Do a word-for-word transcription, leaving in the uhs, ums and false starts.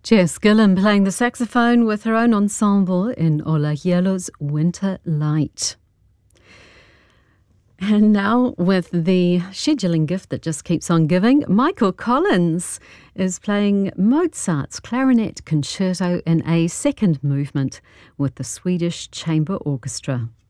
Jess Gillen playing the saxophone with her own ensemble in Ola Hielo's Winter Light. And now, with the scheduling gift that just keeps on giving, Michael Collins is playing Mozart's Clarinet Concerto in a second movement with the Swedish Chamber Orchestra.